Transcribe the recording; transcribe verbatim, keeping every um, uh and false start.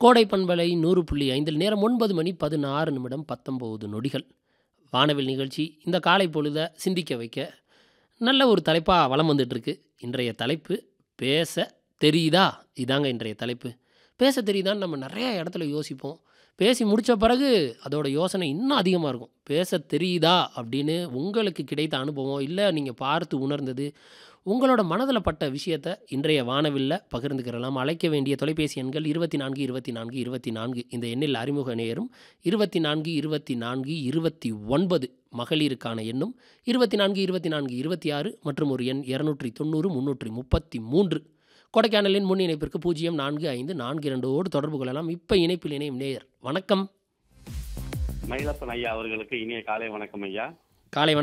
கோடை பண்பலை நூறு புள்ளி ஐந்தில் நேரம் ஒன்பது மணி பதினாறு நிமிடம் பத்தொன்பது நொடிகள். வானவில் நிகழ்ச்சி இந்த காலை பொழுத சிந்திக்க வைக்க நல்ல ஒரு தலைப்பாக வலம் வந்துட்டுருக்கு. இன்றைய தலைப்பு பேச தெரியுதா? இதாங்க இன்றைய தலைப்பு. பேச தெரியுதான்னு நம்ம நிறைய இடத்துல யோசிப்போம். பேசி முடித்த பிறகு அதோட யோசனை இன்னும் அதிகமாக இருக்கும். பேச தெரியுதா அப்படின்னு உங்களுக்கு கிடைத்த அனுபவம், இல்லை நீங்கள் பார்த்து உணர்ந்தது, உங்களோட மனதில் பட்ட விஷயத்தை இன்றைய வானவில்ல பகிர்ந்துக்கிறலாம். அழைக்க வேண்டிய தொலைபேசி எண்கள் இருபத்தி நான்கு இருபத்தி நான்கு இருபத்தி நான்கு இந்த எண்ணில் அறிமுக நேயரும், இருபத்தி நான்கு இருபத்தி நான்கு இருபத்தி ஒன்பது மகளிருக்கான எண்ணும், இருபத்தி நான்கு இருபத்தி நான்கு இருபத்தி ஆறு மற்றும் ஒரு எண் இருநூற்றி தொண்ணூறு முன்னூற்றி முப்பத்தி மூன்று. கொடைக்கானலின் முன் இணைப்பிற்கு பூஜ்ஜியம் நான்கு ஐந்து நான்கு இரண்டோடு தொடர்பு கொள்ளலாம். இப்போ இணைப்பில் இணையும் நேயர் வணக்கம். மயிலப்பன் ஐயா அவர்களுக்கு இனிய காலை வணக்கம் ஐயா. காலை வணக்கம்.